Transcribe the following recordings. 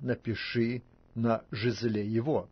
напиши на жезле его.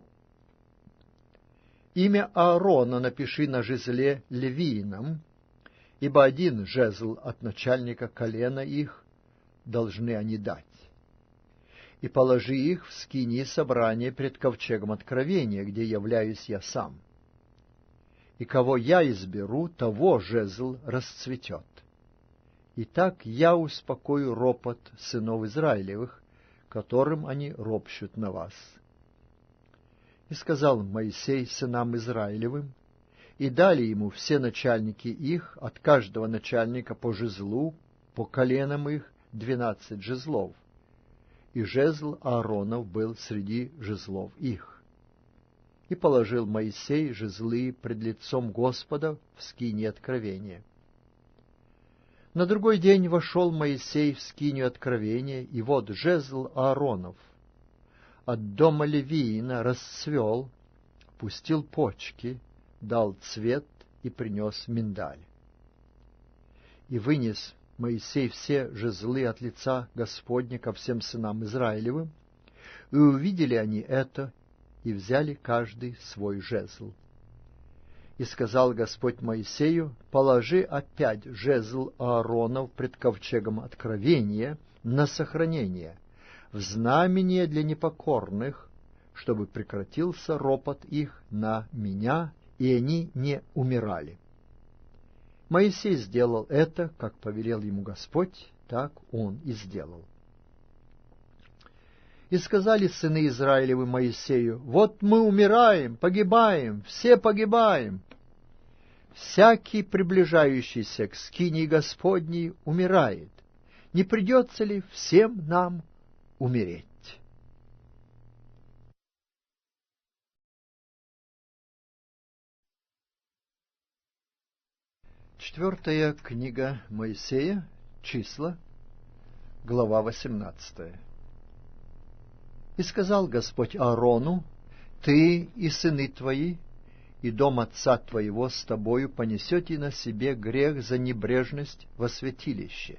Имя Аарона напиши на жезле левиином, ибо один жезл от начальника колена их должны они дать. И положи их в скинии собрания пред ковчегом откровения, где являюсь я сам. И кого я изберу, того жезл расцветет. Итак, я успокою ропот сынов Израилевых, которым они ропщут на вас. И сказал Моисей сынам Израилевым, и дали ему все начальники их, от каждого начальника по жезлу, по коленам их 12 жезлов. И жезл Ааронов был среди жезлов их. И положил Моисей жезлы пред лицом Господа в скинии откровения. На другой день вошел Моисей в скинию откровения, и вот жезл Ааронов от дома Левиина расцвел, пустил почки, дал цвет и принес миндаль. И вынес Моисей все жезлы от лица Господня ко всем сынам Израилевым, и увидели они это, и взяли каждый свой жезл. И сказал Господь Моисею, положи опять жезл Ааронов пред ковчегом откровения на сохранение, в знамение для непокорных, чтобы прекратился ропот их на меня, и они не умирали. Моисей сделал это, как повелел ему Господь, так он и сделал. И сказали сыны Израилевы Моисею, вот мы умираем, погибаем, все погибаем. Всякий, приближающийся к скинии Господней, умирает. Не придется ли всем нам умереть? Четвертая книга Моисея, числа, глава 18. И сказал Господь Аарону, ты и сыны твои, и дом отца твоего с тобою понесете на себе грех за небрежность во святилище.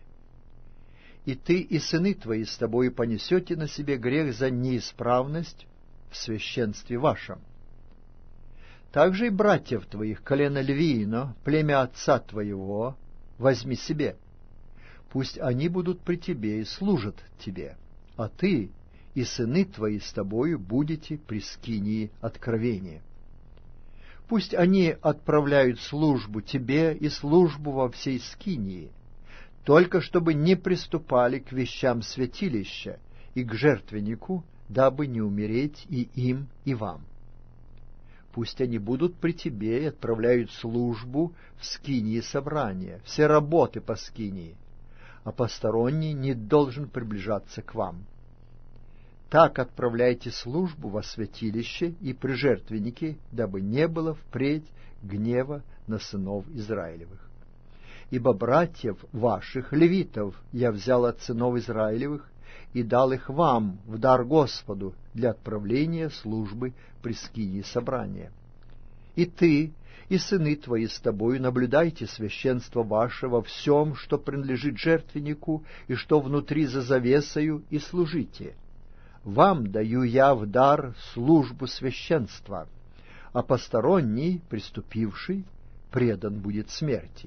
И ты и сыны твои с тобою понесете на себе грех за неисправность в священстве вашем. Также и братьев твоих, колено Левиина, племя отца твоего, возьми себе. Пусть они будут при тебе и служат тебе, а ты и сыны твои с тобою будете при скинии откровения. Пусть они отправляют службу тебе и службу во всей скинии, только чтобы не приступали к вещам святилища и к жертвеннику, дабы не умереть и им, и вам. Пусть они будут при тебе и отправляют службу в скинии собрания, все работы по скинии, а посторонний не должен приближаться к вам. Так отправляйте службу во святилище и при жертвеннике, дабы не было впредь гнева на сынов Израилевых. Ибо братьев ваших, левитов, я взял от сынов Израилевых и дал их вам в дар Господу для отправления службы при скинии собрания. И ты, и сыны твои с тобою наблюдайте священство ваше во всем, что принадлежит жертвеннику, и что внутри за завесою, и служите. Вам даю я в дар службу священства, а посторонний, приступивший, предан будет смерти.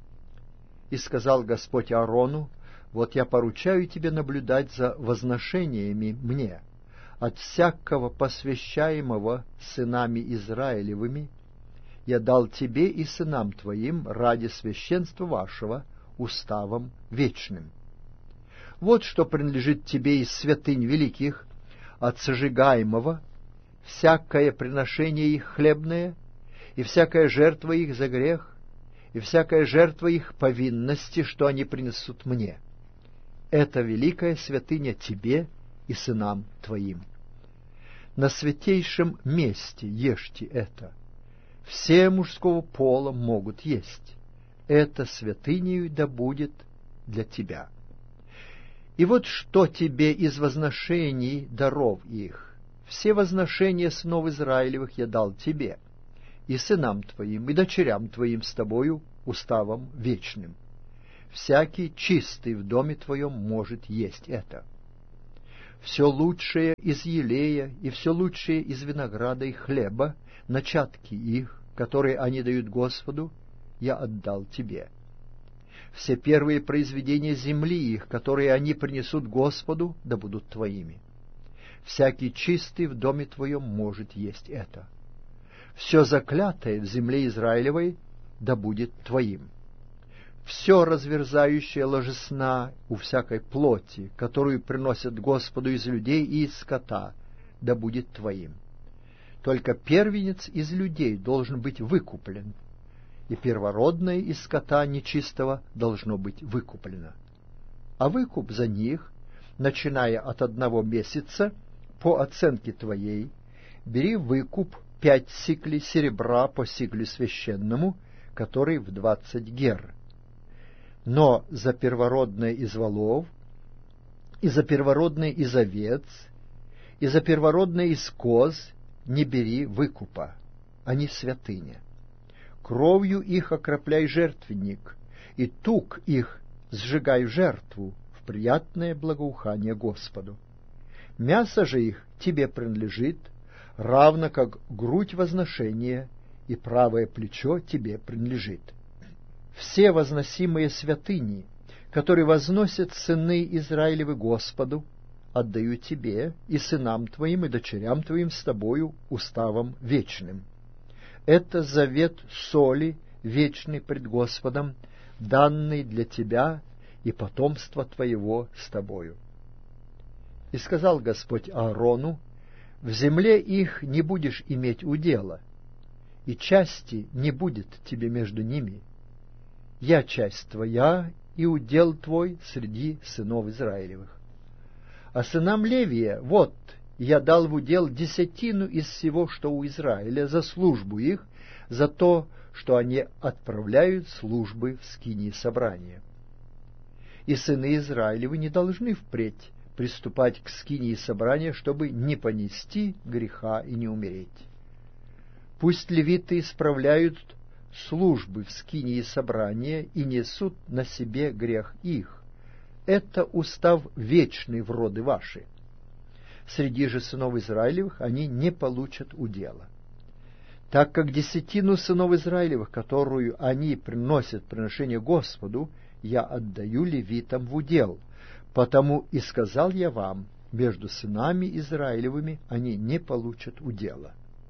И сказал Господь Аарону, вот я поручаю тебе наблюдать за возношениями мне, от всякого посвящаемого сынами Израилевыми, я дал тебе и сынам твоим ради священства вашего уставом вечным. Вот что принадлежит тебе из святынь великих, от сожигаемого, всякое приношение их хлебное, и всякая жертва их за грех, и всякая жертва их повинности, что они принесут мне. Это великая святыня тебе и сынам твоим. На святейшем месте ешьте это. Все мужского пола могут есть. Это святынею да будет для тебя. И вот что тебе из возношений даров их. Все возношения сынов Израилевых я дал тебе, и сынам твоим, и дочерям твоим с тобою уставом вечным. Всякий чистый в доме твоем может есть это. все лучшее из елея и все лучшее из винограда и хлеба, начатки их, которые они дают Господу, я отдал тебе. Все первые произведения земли их, которые они принесут Господу, да будут твоими. Всякий чистый в доме твоем может есть это. Все заклятое в земле Израилевой, да будет твоим. Все разверзающее ложесна у всякой плоти, которую приносят Господу из людей и из скота, да будет твоим. Только первенец из людей должен быть выкуплен, и первородное из скота нечистого должно быть выкуплено. А выкуп за них, начиная от 1 месяца, по оценке твоей, бери выкуп 5 сиклей серебра по сиклю священному, который в 20 гер. Но за первородное из волов, и за первородное из овец, и за первородное из коз не бери выкупа, они святыня. Кровью их окропляй жертвенник, и тук их сжигай в жертву, в приятное благоухание Господу. Мясо же их тебе принадлежит, равно как грудь возношения, и правое плечо тебе принадлежит. Все возносимые святыни, которые возносят сыны Израилевы Господу, отдаю тебе и сынам твоим и дочерям твоим с тобою уставом вечным. Это завет соли, вечный пред Господом, данный для тебя и потомства твоего с тобою. И сказал Господь Аарону: в земле их не будешь иметь удела, и части не будет тебе между ними. Я часть твоя, и удел твой среди сынов Израилевых. А сынам Левия, вот, я дал в удел 10 из всего, что у Израиля, за службу их, за то, что они отправляют службы в скинии собрания. И сыны Израилевы не должны впредь приступать к скинии собрания, чтобы не понести греха и не умереть. Пусть левиты исправляют службы в скинии собрания и несут на себе грех их. Это устав вечный в роды ваши. Среди же сынов Израилевых они не получат удела. Так как 10 сынов Израилевых, которую они приносят приношение Господу, я отдаю левитам в удел, потому и сказал я вам, между сынами Израилевыми они не получат удела.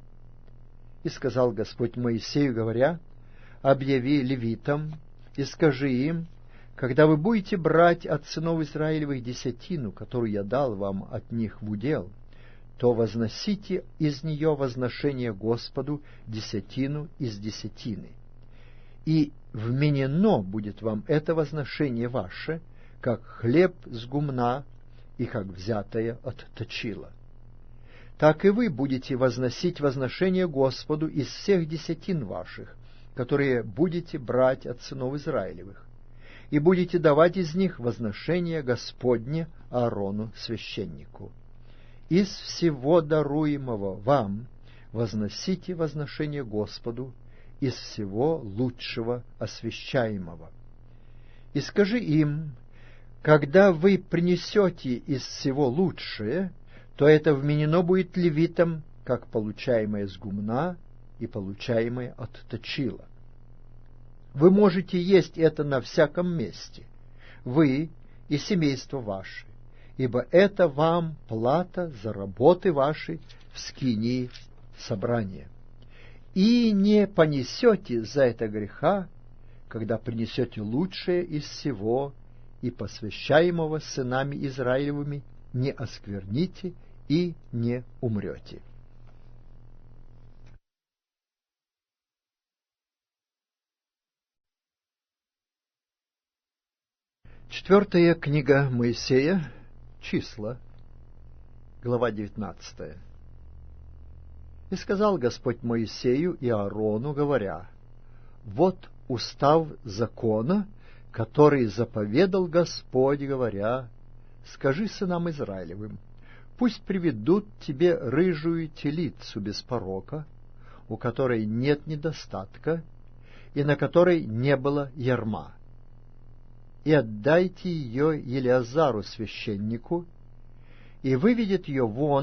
И сказал Господь Моисею, говоря: объяви левитам и скажи им, когда вы будете брать от сынов Израилевых 10, которую я дал вам от них в удел, то возносите из нее возношение Господу 10 из 10. И вменено будет вам это возношение ваше, как хлеб с гумна и как взятое от точила. Так и вы будете возносить возношение Господу из всех 10 ваших, которые будете брать от сынов Израилевых, и будете давать из них возношение Господне Аарону священнику. Из всего даруемого вам возносите возношение Господу из всего лучшего освящаемого. И скажи им: когда вы принесете из всего лучшее, то это вменено будет левитам, как получаемое с гумна и получаемое от точила. Вы можете есть это на всяком месте, вы и семейство ваше, ибо это вам плата за работы ваши в скинии собрания. И не понесете за это греха, когда принесете лучшее из всего и посвящаемого сынами Израилевыми, не оскверните и не умрете. Четвертая книга Моисея, Числа, глава 19. И сказал Господь Моисею и Аарону, говоря: вот устав закона, который заповедал Господь, говоря: скажи сынам Израилевым, пусть приведут тебе рыжую телицу без порока, у которой нет недостатка, и на которой не было ярма. И отдайте ее Елеазару священнику, и выведет ее вон